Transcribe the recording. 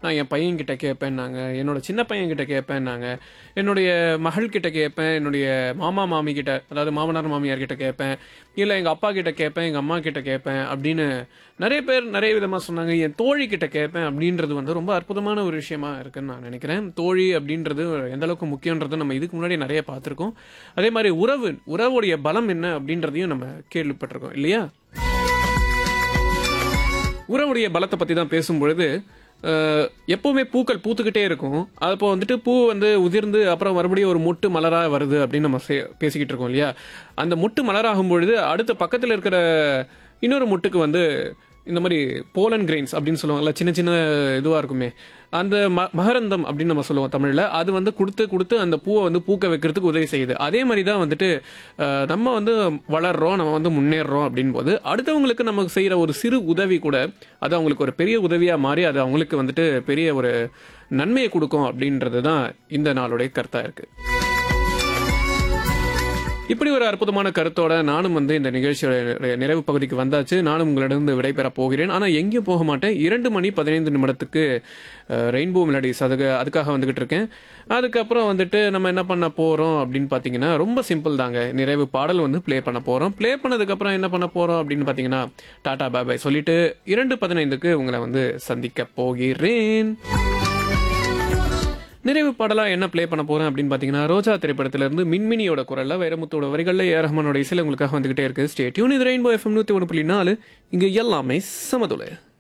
நான் என் பையன்கிட்ட கேட்பேன்னாங்க, என்னோட சின்ன பையன்கிட்ட கேட்பேன்னாங்க, என்னுடைய மகள்கிட்ட கேட்பேன், என்னுடைய மாமா மாமி கிட்ட, அதாவது மாமனார் மாமியார் கிட்ட கேட்பேன், இல்லை எங்கள் அப்பா கிட்ட கேட்பேன், எங்கள் அம்மா கிட்ட கேட்பேன் அப்படின்னு நிறைய பேர் நிறைய விதமாக சொன்னாங்க. என் தோழி கிட்ட கேட்பேன் அப்படின்றது வந்து ரொம்ப அற்புதமான ஒரு விஷயமா இருக்குன்னு நான் நினைக்கிறேன். தோழி அப்படின்றது எந்த அளவுக்கு முக்கியன்றது நம்ம இதுக்கு முன்னாடி நிறைய பார்த்துருக்கோம். அதே மாதிரி உறவுடைய பலம் என்ன அப்படின்றதையும் நம்ம கேள்விப்பட்டிருக்கோம் இல்லையா? உறவுடைய பலத்தை பற்றி தான் பேசும்பொழுது எப்போவுமே பூக்கள் பூத்துக்கிட்டே இருக்கும். அப்போ வந்துட்டு பூ வந்து உதிர்ந்து அப்புறம் மறுபடியும் ஒரு மொட்டு மலராக வருது அப்படின்னு நம்ம பேசிக்கிட்டு இருக்கோம் இல்லையா? அந்த மொட்டு மலராகும் பொழுது அடுத்த பக்கத்தில் இருக்கிற இன்னொரு மொட்டுக்கு வந்து இந்த மாதிரி போலன் கிரெயின்ஸ் அப்படின்னு சொல்லுவாங்கல்ல, சின்ன சின்ன இதுவாக இருக்குமே, அந்த மகரந்தம் அப்படின்னு நம்ம சொல்லுவோம் தமிழில். அது வந்து கொடுத்து அந்த பூவை வந்து பூக்க வைக்கிறதுக்கு உதவி செய்யுது. அதே மாதிரி தான் வந்துட்டு நம்ம வந்து வளர்றோம், நம்ம வந்து முன்னேறுறோம் அப்படின் போது அடுத்தவங்களுக்கு நமக்கு செய்கிற ஒரு சிறு உதவி கூட அது அவங்களுக்கு ஒரு பெரிய உதவியாக மாறி அது அவங்களுக்கு வந்துட்டு பெரிய ஒரு நன்மையை கொடுக்கும் அப்படின்றது தான் இந்த நாளுடைய கருத்தாக இருக்குது. இப்படி ஒரு அற்புதமான கருத்தோட நானும் வந்து இந்த நிகழ்ச்சியோட நிறைவு பகுதிக்கு வந்தாச்சு. நானும் உங்களிடம் விடைபெற போகிறேன். ஆனால் எங்கேயும் போக மாட்டேன். 2:15 ரெயின்போ மெலடிஸ் அதுக்காக வந்துகிட்டு இருக்கேன். அதுக்கப்புறம் வந்துட்டு நம்ம என்ன பண்ண போகிறோம் அப்படின்னு பார்த்தீங்கன்னா ரொம்ப சிம்பிள் தாங்க. நிறைவு பாடல் வந்து ப்ளே பண்ண போகிறோம். ப்ளே பண்ணதுக்கப்புறம் என்ன பண்ண போகிறோம் அப்படின்னு பார்த்தீங்கன்னா டாடா பாய் சொல்லிட்டு 2:15 உங்களை வந்து சந்திக்க போகிறேன். நிறைவு பாடலாக என்ன ப்ளே பண்ண போகிறேன் அப்படின்னு பார்த்தீங்கன்னா ரோஜா திரைப்படத்திலிருந்து மின்மினியோட குரலில் வைரமுத்தோட வரிகளில் ஏ ரஹ்மானோட இசையில் உங்களுக்காக வந்துகிட்டே இருக்குது. Stay tune. இது ரெயின்போ FM 101.4. இங்கே எல்லாமே சமதுளை.